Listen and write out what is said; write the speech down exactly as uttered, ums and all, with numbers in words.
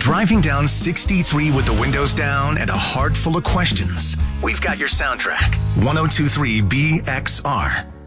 Driving down sixty-three with the windows down and a heart full of questions? We've got your soundtrack. ten twenty-three B X R.